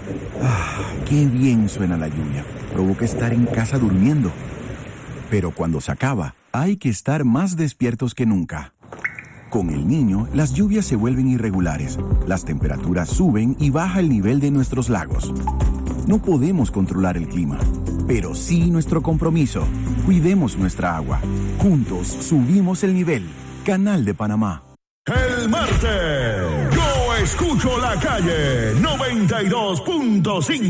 Qué bien suena la lluvia. Provoca estar en casa durmiendo. Pero cuando se acaba, hay que estar más despiertos que nunca. Con el niño, las lluvias se vuelven irregulares, las temperaturas suben y baja el nivel de nuestros lagos. No podemos controlar el clima, pero sí nuestro compromiso. Cuidemos nuestra agua. Juntos subimos el nivel. Canal de Panamá. El martes, yo escucho la calle 92.5.